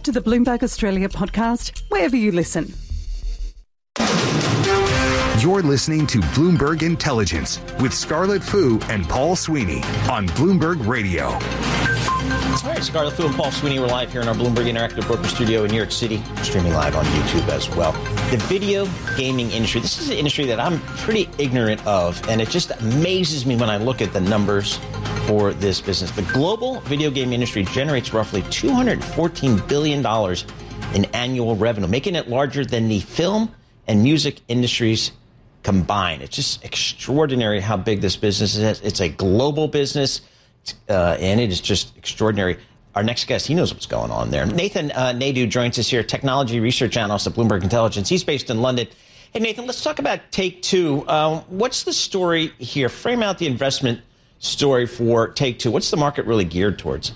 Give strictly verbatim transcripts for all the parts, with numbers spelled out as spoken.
to the Bloomberg Australia podcast, wherever you listen. You're listening to Bloomberg Intelligence with Scarlett Fu and Paul Sweeney on Bloomberg Radio. All right, Scarlett Fu and Paul Sweeney, we're live here in our Bloomberg Interactive Broker Studio in New York City, streaming live on YouTube as well. The video gaming industry, this is an industry that I'm pretty ignorant of, and it just amazes me when I look at the numbers for this business. The global video game industry generates roughly two hundred fourteen billion dollars in annual revenue, making it larger than the film and music industries combined. It's just extraordinary how big this business is. It's a global business, uh, and it is just extraordinary. Our next guest, he knows what's going on there. Nathan uh, Naidu joins us here, technology research analyst at Bloomberg Intelligence. He's based in London. Hey, Nathan, let's talk about Take-Two. Um, what's the story here? Frame out the investment story for Take-Two. What's the market really geared towards?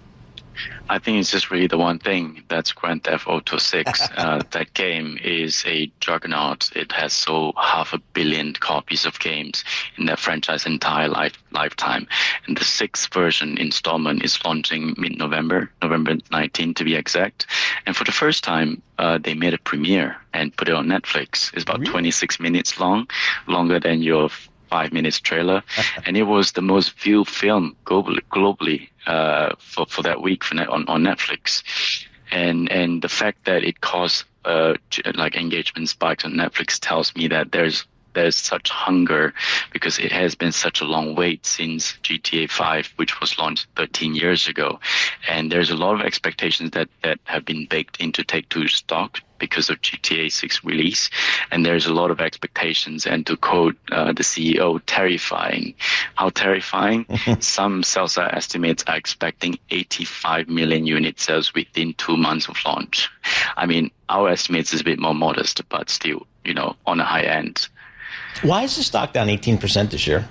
I think it's just really the one thing. That's Grand Theft Auto six. uh, that game is a juggernaut. It has sold half a billion copies of games in that franchise entire life, lifetime. And the sixth version installment is launching mid-November, November nineteenth to be exact. And for the first time, uh, they made a premiere and put it on Netflix. It's about really? twenty-six minutes long, longer than your five minutes trailer, and it was the most viewed film globally, globally uh, for for that week for net, on on Netflix, and and the fact that it caused uh, like engagement spikes on Netflix tells me that there's there's such hunger because it has been such a long wait since G T A five, which was launched thirteen years ago, and there's a lot of expectations that that have been baked into Take-Two stock because of G T A six release, and there's a lot of expectations. And to quote uh, the C E O, terrifying. How terrifying? Some sell-side estimates are expecting eighty-five million unit sales within two months of launch. I mean, our estimates is a bit more modest, but still, you know, on the high end. Why is the stock down eighteen percent this year?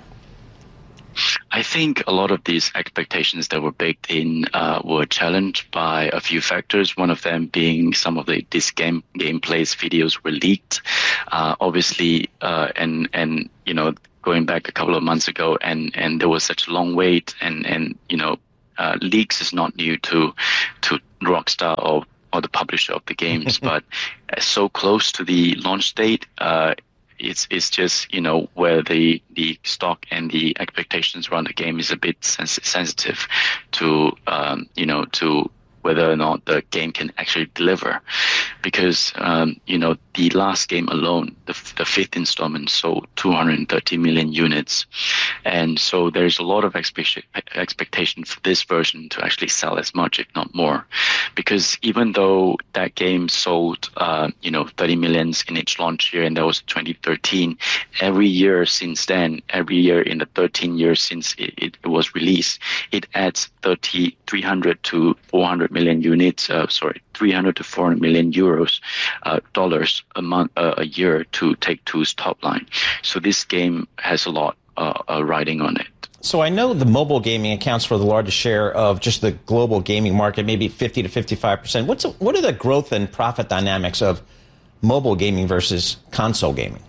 I think a lot of these expectations that were baked in uh, were challenged by a few factors. One of them being some of the this game gameplays videos were leaked, uh, obviously, uh, and and you know going back a couple of months ago, and and there was such a long wait, and and you know uh, leaks is not new to to Rockstar or or the publisher of the games, but so close to the launch date. Uh, It's it's just, you know, where the, the stock and the expectations around the game is a bit sens- sensitive to, um, you know, to whether or not the game can actually deliver. Because, um, you know, the last game alone, the, the fifth installment, sold two hundred thirty million units. And so there's a lot of expect- expectation for this version to actually sell as much, if not more. Because even though that game sold, uh, you know, thirty millions in its launch year, and that was twenty thirteen, every year since then, every year in the thirteen years since it, it, it was released, it adds thirty, three hundred to four hundred million units, uh, sorry, three hundred to four hundred million euros, uh, dollars a month, uh, a year to Take-Two's top line. So this game has a lot uh, uh, riding on it. So I know the mobile gaming accounts for the largest share of just the global gaming market, maybe fifty to fifty-five percent. What's a, what are the growth and profit dynamics of mobile gaming versus console gaming?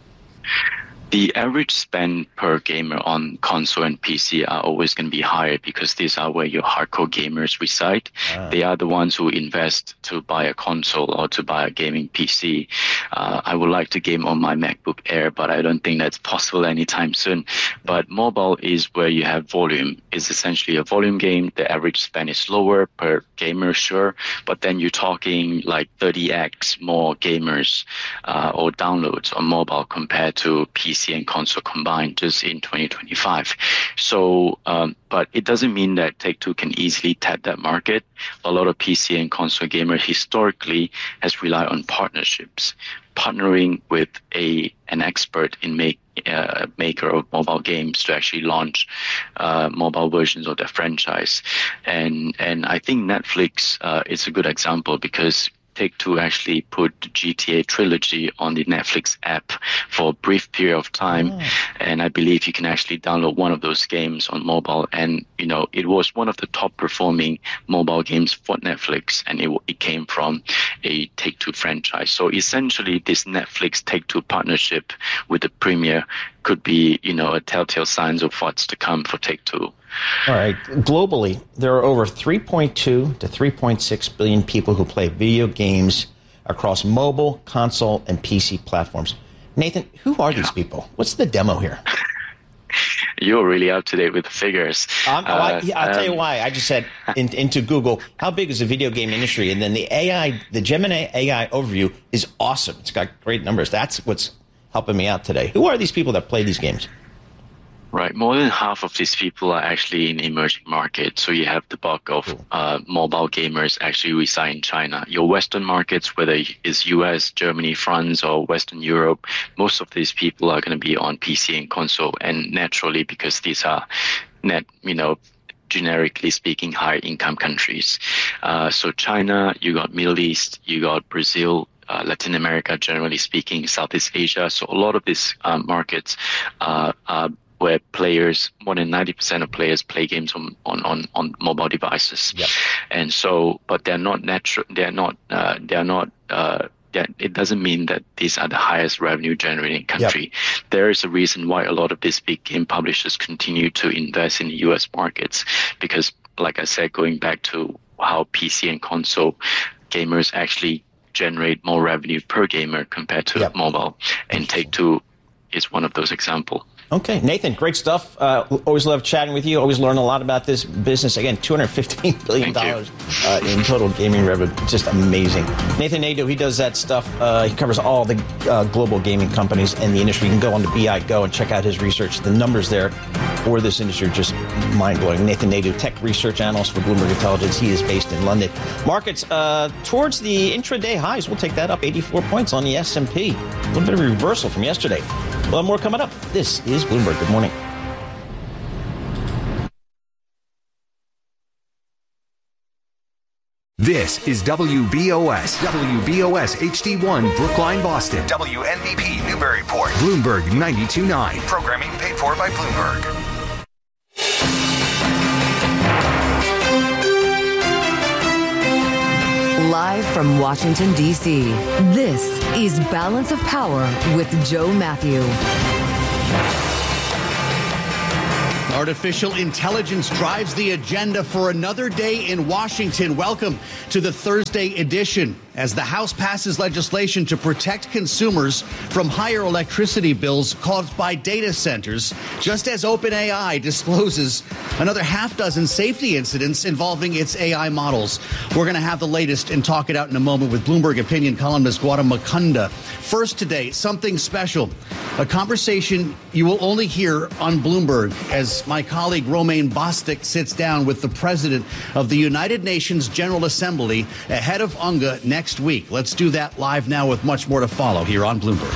The average spend per gamer on console and P C are always going to be higher because these are where your hardcore gamers reside. Ah. They are the ones who invest to buy a console or to buy a gaming P C. Uh, I would like to game on my MacBook Air, but I don't think that's possible anytime soon. But mobile is where you have volume. It's essentially a volume game. The average spend is lower per gamer, sure, but then you're talking like thirty x more gamers uh, or downloads on mobile compared to P C and console combined just in twenty twenty-five. So, um, but it doesn't mean that Take-Two can easily tap that market. A lot of P C and console gamers historically has relied on partnerships, partnering with a an expert in make uh, maker of mobile games to actually launch uh, mobile versions of their franchise. And and I think Netflix uh, is a good example because Take-Two actually put the G T A trilogy on the Netflix app for a brief period of time. Oh. And I believe you can actually download one of those games on mobile. And, you know, it was one of the top performing mobile games for Netflix. And it, it came from a Take-Two franchise. So essentially this Netflix Take-Two partnership with the premier could be, you know, a telltale signs of what's to come for Take-Two. All right. Globally, there are over three point two to three point six billion people who play video games across mobile, console, and P C platforms. Nathan, who are these people? What's the demo here? You're really up to date with the figures. Um, oh, I, yeah, I'll um, tell you why. I just said in, into Google, how big is the video game industry? And then the A I, the Gemini A I overview is awesome. It's got great numbers. That's what's helping me out today. Who are these people that play these games? Right. More than half of these people are actually in emerging markets. So you have the bulk of Cool. uh, mobile gamers actually reside in China. Your Western markets, whether it's U S, Germany, France, or Western Europe, most of these people are going to be on P C and console. And naturally, because these are net, you know, generically speaking, high income countries. Uh, so China, you got Middle East, you got Brazil, Uh, Latin America, generally speaking, Southeast Asia. So a lot of these um, markets uh, uh, where players, more than ninety percent of players play games on, on, on, on mobile devices. Yep. And so, but they're not natural, they're not, uh, they're not, uh, they're, it doesn't mean that these are the highest revenue generating country. Yep. There is a reason why a lot of these big game publishers continue to invest in the U S markets, because like I said, going back to how P C and console gamers actually generate more revenue per gamer compared to yep. mobile, and Take-Two is one of those examples. Okay, Nathan, great stuff. Uh, always love chatting with you. Always learn a lot about this business. Again, two hundred fifteen billion dollars uh, in total gaming revenue. Just amazing. Nathan Nadeau, he does that stuff. Uh, he covers all the uh, global gaming companies and the industry. You can go on to B I Go and check out his research. The numbers there for this industry are just mind-blowing. Nathan Nadeau, tech research analyst for Bloomberg Intelligence. He is based in London. Markets uh, towards the intraday highs. We'll take that up eighty-four points on the S and P. A little bit of a reversal from yesterday. Well, more coming up. This is Bloomberg. Good morning. This is W B O S, W B O S H D one, Brookline, Boston, W N B P, Newburyport, Bloomberg ninety-two point nine. Programming paid for by Bloomberg. Live from Washington, D C, this is Balance of Power with Joe Matthew. Artificial intelligence drives the agenda for another day in Washington. Welcome to the Thursday edition. As the House passes legislation to protect consumers from higher electricity bills caused by data centers, just as OpenAI discloses another half dozen safety incidents involving its A I models. We're going to have the latest and talk it out in a moment with Bloomberg opinion columnist Gautam Mukunda. First today, something special, a conversation you will only hear on Bloomberg as my colleague Romaine Bostick sits down with the president of the United Nations General Assembly ahead of U N G A next week. Let's do that live now with much more to follow here on Bloomberg.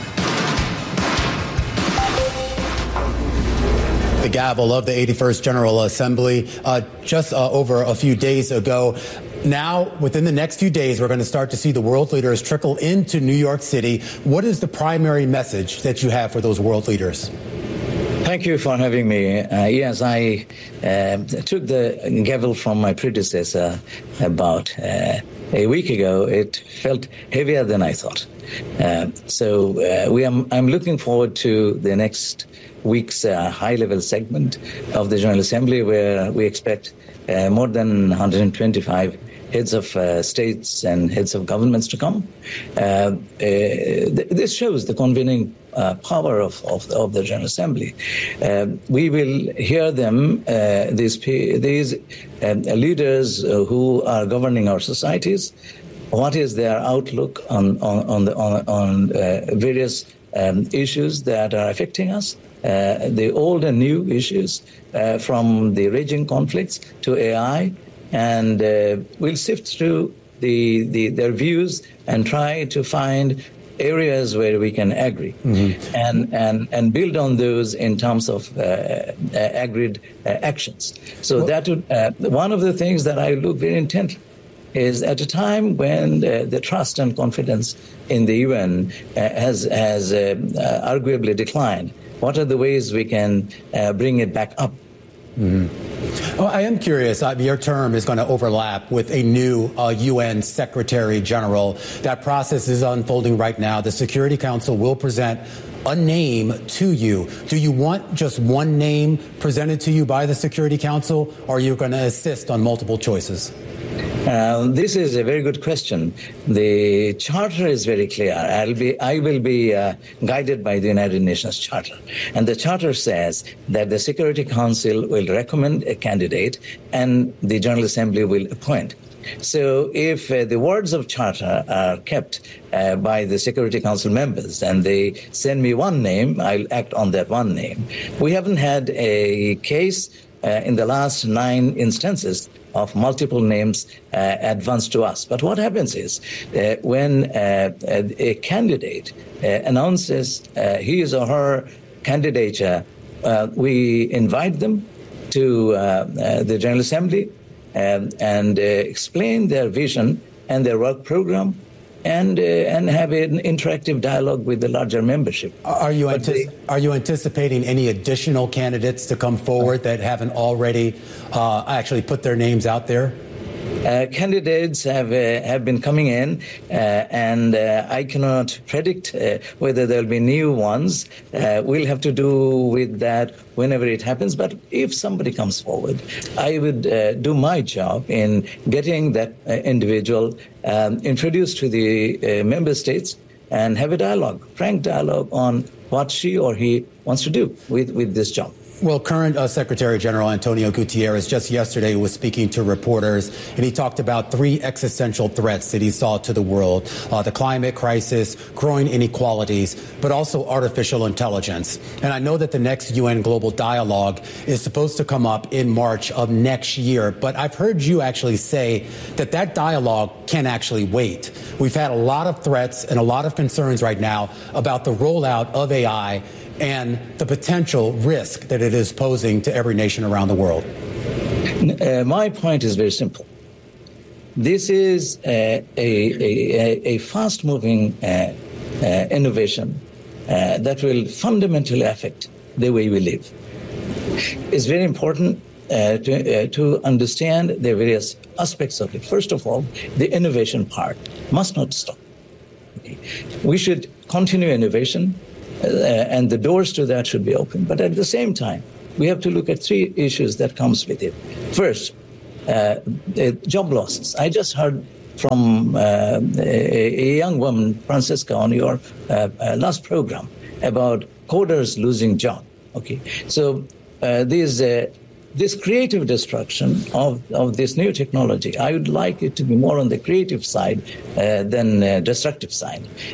The gavel of the eighty-first General Assembly uh, just uh, over a few days ago. Now, within the next few days, we're going to start to see the world leaders trickle into New York City. What is the primary message that you have for those world leaders? Thank you for having me. Uh, yes, I uh, took the gavel from my predecessor about uh, a week ago. It felt heavier than I thought. Uh, so uh, we am, I'm looking forward to the next week's uh, high-level segment of the General Assembly, where we expect uh, more than one hundred twenty-five heads of uh, states and heads of governments to come. Uh, uh, th- this shows the convening uh, power of, of, of the General Assembly. Uh, we will hear them, uh, these, these um, leaders uh, who are governing our societies, what is their outlook on, on, on, the, on, on uh, various um, issues that are affecting us, uh, the old and new issues, uh, from the raging conflicts to A I, and uh, we'll sift through the, the their views and try to find areas where we can agree, mm-hmm. and, and, and build on those in terms of uh, uh, agreed uh, actions. So well, that would, uh, one of the things that I look very intently is at a time when uh, the trust and confidence in the U N uh, has, has uh, uh, arguably declined. What are the ways we can uh, bring it back up? Mm-hmm. Well, I am curious. Uh, your term is going to overlap with a new uh, U N Secretary General. That process is unfolding right now. The Security Council will present a name to you. Do you want just one name presented to you by the Security Council, or are you going to insist on multiple choices? Uh, this is a very good question. The charter is very clear. I'll be, I will be uh, guided by the United Nations Charter. And the charter says that the Security Council will recommend a candidate and the General Assembly will appoint. So if uh, the words of charter are kept uh, by the Security Council members and they send me one name, I'll act on that one name. We haven't had a case uh, in the last nine instances of multiple names uh, advanced to us. But what happens is uh, when uh, a candidate uh, announces uh, his or her candidature, uh, we invite them to uh, uh, the General Assembly um, and uh, explain their vision and their work program and uh, and have an interactive dialogue with the larger membership. Are you antici- they, are you anticipating any additional candidates to come forward that haven't already uh, actually put their names out there? Uh, candidates have uh, have been coming in, uh, and uh, I cannot predict uh, whether there'll be new ones. Uh, we'll have to do with that whenever it happens. But if somebody comes forward, I would uh, do my job in getting that uh, individual um, introduced to the uh, member states and have a dialogue, frank dialogue on what she or he wants to do with, with this job. Well, current uh, Secretary General Antonio Gutierrez just yesterday was speaking to reporters, and he talked about three existential threats that he saw to the world, uh, the climate crisis, growing inequalities, but also artificial intelligence. And I know that the next U N Global Dialogue is supposed to come up in March of next year, but I've heard you actually say that that dialogue can actually wait. We've had a lot of threats and a lot of concerns right now about the rollout of A I and the potential risk that it is posing to every nation around the world. Uh, my point is very simple. This is a, a, a, a fast-moving uh, uh, innovation uh, that will fundamentally affect the way we live. It's very important uh, to, uh, to understand the various aspects of it. First of all, the innovation part must not stop. Okay. We should continue innovation. Uh, and the doors to that should be open. But at the same time, we have to look at three issues that comes with it. First, uh, job losses. I just heard from uh, a, a young woman, Francesca, on your uh, uh, last program about coders losing job. Okay, so uh, these, uh, this creative destruction of, of this new technology, I would like it to be more on the creative side uh, than uh, destructive side.